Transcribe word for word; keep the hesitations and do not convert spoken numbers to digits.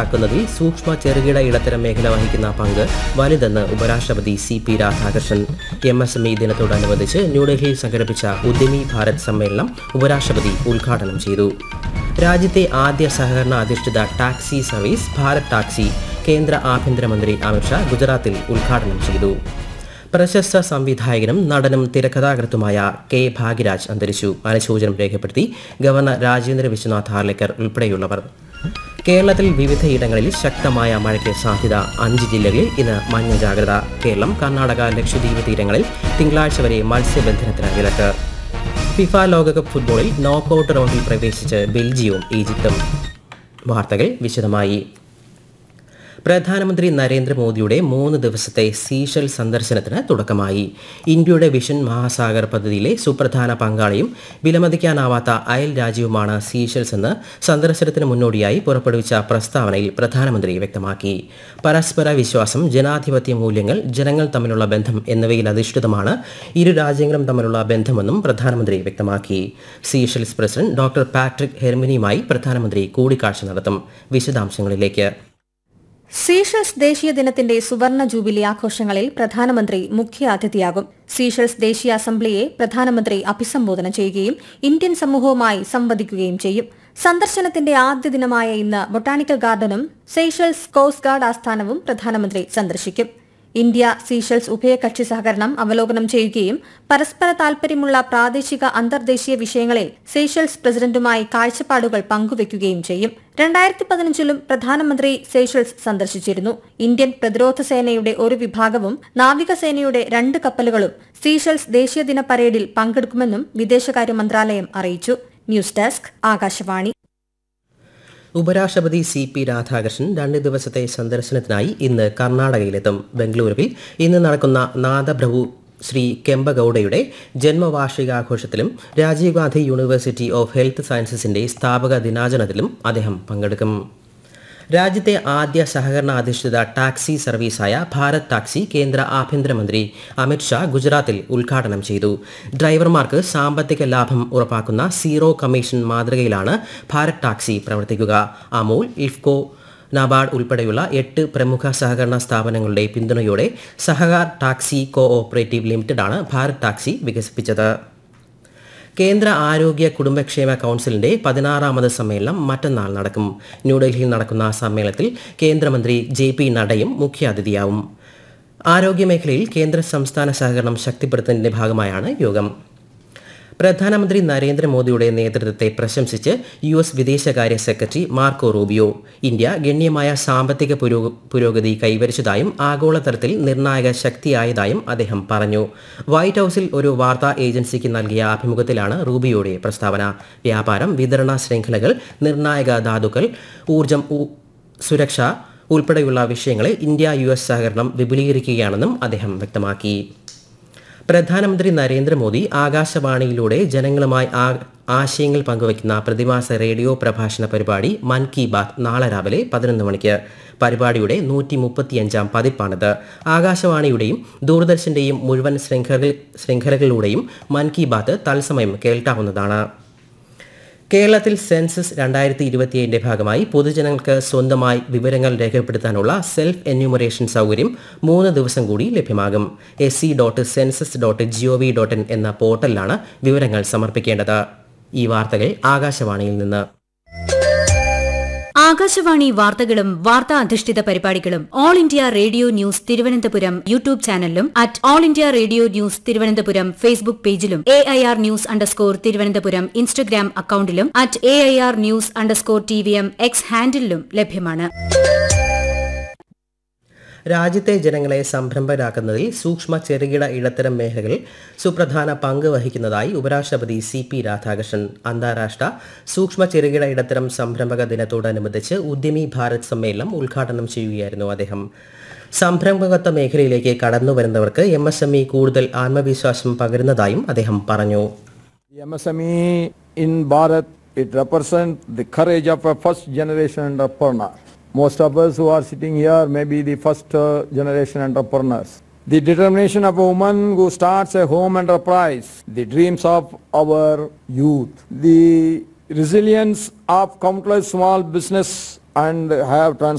ഉറപ്പാക്കുന്നതിൽ സൂക്ഷ്മ ചെറുകിട ഇടത്തരം മേഖല വഹിക്കുന്ന പങ്ക് വലുതെന്ന് ഉപരാഷ്ട്രപതി C P Radhakrishnan. M S M E ദിനത്തോടനുബന്ധിച്ച് ന്യൂഡൽഹിയിൽ സംഘടിപ്പിച്ച ഉദ്യമി ഭാരത് സമ്മേളനം ഉപരാഷ്ട്രപതി ഉദ്ഘാടനം ചെയ്തു. രാജ്യത്തെ ആദ്യ സഹകരണ അധിഷ്ഠിത ടാക്സി സർവീസ് ഭാരത് ടാക്സി കേന്ദ്ര ആഭ്യന്തരമന്ത്രി അമിത്ഷാ ഗുജറാത്തിൽ ഉദ്ഘാടനം ചെയ്തു. പ്രശസ്ത സംവിധായകനും നടനും തിരക്കഥാകൃത്തുമായ കെ ഭാഗ്യരാജ് അന്തരിച്ചു. അനുശോചനം രേഖപ്പെടുത്തി ഗവർണർ രാജേന്ദ്ര വിശ്വനാഥ് ഹാർലേക്കർ ഉൾപ്പെടെയുള്ളവർ. കേരളത്തിൽ വിവിധയിടങ്ങളിൽ ശക്തമായ മഴയ്ക്ക് സാധ്യത. അഞ്ച് ജില്ലകളിൽ ഇന്ന് മഞ്ഞ ജാഗ്രത. കേരളം, കർണാടക, ലക്ഷദ്വീപ് തീരങ്ങളിൽ തിങ്കളാഴ്ച വരെ മത്സ്യബന്ധനത്തിന് വിലക്ക്. ഫിഫ ലോകകപ്പ് ഫുട്ബോളിൽ നോക്കൌട്ട് റൗണ്ടിൽ പ്രവേശിച്ച് ബെൽജിയവും ഈജിപ്തും. വാർത്തകൾ വിശദമായി. പ്രധാനമന്ത്രി നരേന്ദ്രമോദിയുടെ മൂന്ന് ദിവസത്തെ സീഷൽ സന്ദർശനത്തിന് തുടക്കമായി. ഇന്ത്യയുടെ വിഷൻ മഹാസാഗർ പദ്ധതിയിലെ സുപ്രധാന പങ്കാളിയും വിലമതിക്കാനാവാത്ത അയൽ രാജ്യവുമാണ് സീഷൽസ് എന്ന് സന്ദർശനത്തിന് മുന്നോടിയായി പുറപ്പെടുവിച്ച പ്രസ്താവനയിൽ പ്രധാനമന്ത്രി വ്യക്തമാക്കി. പരസ്പര വിശ്വാസം, ജനാധിപത്യ മൂല്യങ്ങൾ, ജനങ്ങൾ തമ്മിലുള്ള ബന്ധം എന്നിവയിൽ അധിഷ്ഠിതമാണ് ഇരു രാജ്യങ്ങളും തമ്മിലുള്ള ബന്ധമെന്നും പ്രധാനമന്ത്രി വ്യക്തമാക്കി. സീഷൽസ് പ്രസിഡന്റ് ഡോക്ടർ പാട്രിക് ഹെർമിനിയുമായി പ്രധാനമന്ത്രി കൂടിക്കാഴ്ച നടത്തും. വിശദാംശങ്ങളിലേക്ക്. സീഷൽസ് ദേശീയ ദിനത്തിന്റെ സുവർണ ജൂബിലി ആഘോഷങ്ങളിൽ പ്രധാനമന്ത്രി മുഖ്യാതിഥിയാകും. സീഷൽസ് ദേശീയ അസംബ്ലിയെ പ്രധാനമന്ത്രി അഭിസംബോധന ചെയ്യുകയും ഇന്ത്യൻ സമൂഹവുമായി സംവദിക്കുകയും ചെയ്യും. സന്ദർശനത്തിന്റെ ആദ്യ ദിനമായ ഇന്ന് ബൊട്ടാണിക്കൽ ഗാർഡനും സീഷൽസ് കോസ്റ്റ് ഗാർഡ് ആസ്ഥാനവും പ്രധാനമന്ത്രി സന്ദർശിക്കും. ഇന്ത്യ സീഷൽസ് ഉഭയകക്ഷി സഹകരണം അവലോകനം ചെയ്യുകയും പരസ്പര താൽപര്യമുള്ള പ്രാദേശിക അന്തർദേശീയ വിഷയങ്ങളിൽ സീഷൽസ് പ്രസിഡന്റുമായി കാഴ്ചപ്പാടുകൾ പങ്കുവയ്ക്കുകയും ചെയ്യും. രണ്ടായിരത്തി പതിനഞ്ചിലും പ്രധാനമന്ത്രി സീഷൽസ് സന്ദർശിച്ചിരുന്നു. ഇന്ത്യൻ പ്രതിരോധ സേനയുടെ ഒരു വിഭാഗവും നാവികസേനയുടെ രണ്ട് കപ്പലുകളും സീഷൽസ് ദേശീയ ദിന പരേഡിൽ പങ്കെടുക്കുമെന്നും വിദേശകാര്യ മന്ത്രാലയം അറിയിച്ചു. News desk, Akashvani. ഉപരാഷ്ട്രപതി സി പി രാധാകൃഷ്ണൻ രണ്ട് ദിവസത്തെ സന്ദർശനത്തിനായി ഇന്ന് കർണാടകയിലെത്തും. ബംഗളൂരുവിൽ ഇന്ന് നടക്കുന്ന Nadaprabhu Shri കെമ്പഗൌഡയുടെ ജന്മവാർഷികാഘോഷത്തിലും Rajeev Gandhi university of health സയൻസസിന്റെ സ്ഥാപക ദിനാചരണത്തിലും അദ്ദേഹം പങ്കെടുക്കും. രാജ്യത്തെ ആദ്യ സഹകരണ അധിഷ്ഠിത ടാക്സി സർവീസായ ഭാരത് ടാക്സി കേന്ദ്ര ആഭ്യന്തരമന്ത്രി അമിത്ഷാ ഗുജറാത്തിൽ ഉദ്ഘാടനം ചെയ്തു. ഡ്രൈവർമാർക്ക് സാമ്പത്തിക ലാഭം ഉറപ്പാക്കുന്ന സീറോ കമ്മീഷൻ മാതൃകയിലാണ് ഭാരത് ടാക്സി പ്രവർത്തിക്കുക. അമൂൽ, ഇഫ്കോ, നബാർഡ് ഉൾപ്പെടെയുള്ള എട്ട് പ്രമുഖ സഹകരണ സ്ഥാപനങ്ങളുടെ പിന്തുണയോടെ Sahakar taxi co operative ലിമിറ്റഡാണ് Bharat taxi വികസിപ്പിച്ചത്. കേന്ദ്ര ആരോഗ്യ കുടുംബക്ഷേമ കൌൺസിലിന്റെ പതിനാറാമത് സമ്മേളനം മറ്റന്നാൾ നടക്കും. ന്യൂഡൽഹിയിൽ നടക്കുന്ന സമ്മേളനത്തിൽ കേന്ദ്രമന്ത്രി ജെ പി നഡ്ഡയും മുഖ്യാതിഥിയാവും. ആരോഗ്യമേഖലയിൽ കേന്ദ്ര സംസ്ഥാന സഹകരണം ശക്തിപ്പെടുത്തുന്നതിന്റെ ഭാഗമായാണ് യോഗം. പ്രധാനമന്ത്രി നരേന്ദ്രമോദിയുടെ നേതൃത്വത്തെ പ്രശംസിച്ച് യു എസ് വിദേശകാര്യ സെക്രട്ടറി മാർക്കോ റൂബിയോ. ഇന്ത്യ ഗണ്യമായ സാമ്പത്തിക പുരോഗതി കൈവരിച്ചതായും ആഗോളതലത്തിൽ നിർണായക ശക്തിയായതായും അദ്ദേഹം പറഞ്ഞു. വൈറ്റ് ഹൌസിൽ ഒരു വാർത്താ ഏജൻസിക്ക് നൽകിയ അഭിമുഖത്തിലാണ് റൂബിയോയുടെ പ്രസ്താവന. വ്യാപാരം, വിതരണ ശൃംഖലകൾ, നിർണായക ധാതുക്കൾ, ഊർജം, സുരക്ഷ ഉൾപ്പെടെയുള്ള വിഷയങ്ങളിൽ ഇന്ത്യ യു എസ് സഹകരണം വിപുലീകരിക്കുകയാണെന്നും അദ്ദേഹം വ്യക്തമാക്കി. പ്രധാനമന്ത്രി നരേന്ദ്രമോദി ആകാശവാണിയിലൂടെ ജനങ്ങളുമായി ആശയങ്ങൾ പങ്കുവയ്ക്കുന്ന പ്രതിമാസ റേഡിയോ പ്രഭാഷണ പരിപാടി മൻ കി ബാത് നാളെ രാവിലെ പതിനൊന്ന് മണിക്ക്. പരിപാടിയുടെ നൂറ്റി മുപ്പത്തിയഞ്ചാം പതിപ്പാണിത്. ആകാശവാണിയുടെയും ദൂരദർശന്റെയും മുഴുവൻ ശൃംഖല ശൃംഖലകളിലൂടെയും മൻ കി ബാത് തത്സമയം കേൾക്കാവുന്നതാണ്. കേരളത്തിൽ സെൻസസ് രണ്ടായിരത്തി ഇരുപത്തിയേഴിന്റെ ഭാഗമായി പൊതുജനങ്ങൾക്ക് സ്വന്തമായി വിവരങ്ങൾ രേഖപ്പെടുത്താനുള്ള സെൽഫ് എന്യൂമറേഷൻ സൗകര്യം മൂന്ന് ദിവസം കൂടി ലഭ്യമാകും. S C dot census dot G O V dot in എന്ന പോർട്ടലിലാണ് വിവരങ്ങൾ സമർപ്പിക്കേണ്ടത്. ഈ വാർത്തകൾ ആകാശവാണിയിൽ നിന്ന്. ആകാശവാണി വാർത്തകളും വാർത്താ അധിഷ്ഠിത പരിപാടികളും all India radio news Thiruvananthapuram YouTube ചാനലിലും at all India radio news Thiruvananthapuram Facebook പേജിലും A I R news underscore Thiruvananthapuram Instagram അക്കൌണ്ടിലും at A I R news underscore T V M X ഹാൻഡിലും ലഭ്യമാണ്. രാജ്യത്തെ ജനങ്ങളെ സംരംഭരാക്കുന്നതിൽ സൂക്ഷ്മ ചെറുകിട ഇടത്തരം മേഖലകളിൽ സുപ്രധാന പങ്ക് വഹിക്കുന്നതായി ഉപരാഷ്ട്രപതി സി പി രാധാകൃഷ്ണൻ. അന്താരാഷ്ട്ര സൂക്ഷ്മ ചെറുകിട ഇടത്തരം സംരംഭക ദിനത്തോടനുബന്ധിച്ച് ഉദ്യമി ഭാരത് സമ്മേളനം ഉദ്ഘാടനം ചെയ്യുകയായിരുന്നു അദ്ദേഹം. സംരംഭകത്വ മേഖലയിലേക്ക് കടന്നു വരുന്നവർക്ക് എം എസ് എം ഇ കൂടുതൽ ആത്മവിശ്വാസം പകരുന്നതായും അദ്ദേഹം പറഞ്ഞു. M S M E in Bharat, it represents the courage of a first generation entrepreneur. Most of us who are sitting here may be the first uh, generation entrepreneurs. The determination of a woman who starts a home enterprise, the dreams of our youth, the resilience of countless small business and have trans